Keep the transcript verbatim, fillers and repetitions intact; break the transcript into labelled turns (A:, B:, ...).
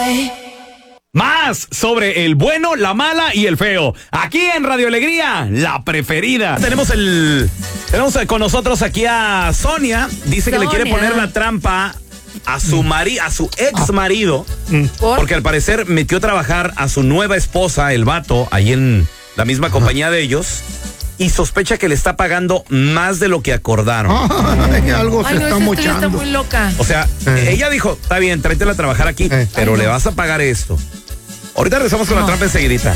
A: Más sobre el bueno, la mala y el feo. Aquí en Radio Alegría, la preferida. Tenemos el tenemos con nosotros aquí a Sonia. Dice Sonia. que le quiere poner la trampa a su mari, a su ex marido, ¿Por? porque al parecer metió a trabajar a su nueva esposa, el vato, ahí en la misma compañía de ellos. Y sospecha que le está pagando más de lo que acordaron.
B: Ay, algo se
C: Ay, no,
B: está mochando.
C: Está muy loca.
A: O sea, eh. ella dijo, está bien, tráetela a trabajar aquí, eh. pero Ay, le no. vas a pagar esto. Ahorita regresamos con no. la trampa enseguidita.